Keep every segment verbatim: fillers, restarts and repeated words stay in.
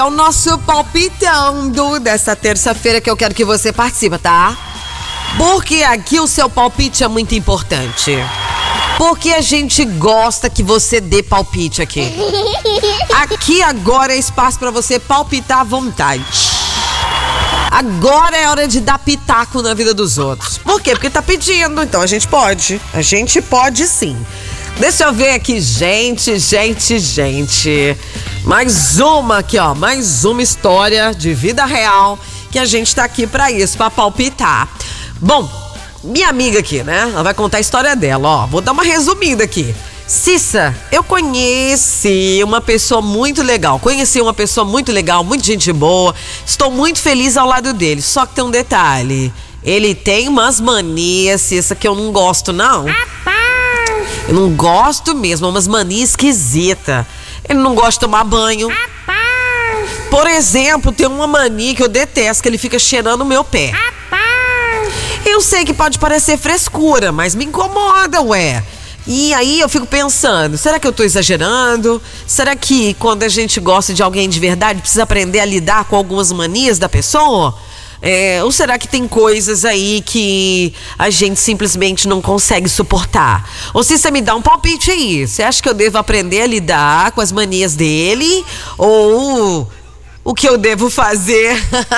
é o nosso palpitão do, dessa terça-feira que eu quero que você participe, tá? Porque aqui o seu palpite é muito importante. Porque a gente gosta que você dê palpite aqui. Aqui agora é espaço pra você palpitar à vontade. Agora é hora de dar pitaco na vida dos outros. Por quê? Porque tá pedindo, então a gente pode. A gente pode sim. Deixa eu ver aqui, gente, gente, gente. Mais uma aqui, ó. Mais uma história de vida real que a gente tá aqui pra isso, pra palpitar. Bom, minha amiga aqui, né? Ela vai contar a história dela, ó. Vou dar uma resumida aqui. Cissa, eu conheci uma pessoa muito legal. Conheci uma pessoa muito legal, muito gente boa. Estou muito feliz ao lado dele. Só que tem um detalhe. Ele tem umas manias, Cissa, que eu não gosto, não. Eu não gosto mesmo, umas manias esquisitas. Ele não gosta de tomar banho. Por exemplo, tem uma mania que eu detesto, que ele fica cheirando o meu pé. Eu sei que pode parecer frescura, mas me incomoda, ué. E aí eu fico pensando, será que eu tô exagerando? Será que quando a gente gosta de alguém de verdade, precisa aprender a lidar com algumas manias da pessoa? É, ou será que tem coisas aí que a gente simplesmente não consegue suportar? Ou se você me dá um palpite aí, você acha que eu devo aprender a lidar com as manias dele? Ou o que eu devo fazer?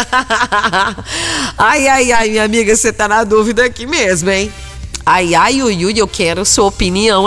Ai, ai, ai, minha amiga, você tá na dúvida aqui mesmo, hein? Ai, ai, ui, ui, eu quero sua opinião